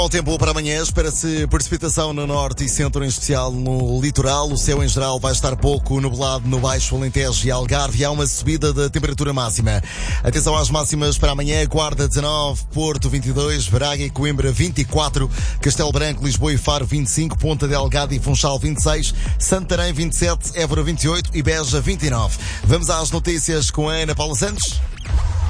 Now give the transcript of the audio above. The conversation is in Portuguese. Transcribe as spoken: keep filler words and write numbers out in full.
O tempo para amanhã, espera-se precipitação no norte e centro, em especial no litoral. O céu em geral vai estar pouco nublado no Baixo Alentejo e Algarve. Há uma subida da temperatura máxima. Atenção às máximas para amanhã: Guarda dezanove, Porto vinte e dois, Braga e Coimbra vinte e quatro, Castelo Branco, Lisboa e Faro vinte e cinco, Ponta Delgada e Funchal vinte e seis, Santarém vinte e sete, Évora vinte e oito e Beja vinte e nove. Vamos às notícias com a Ana Paula Santos.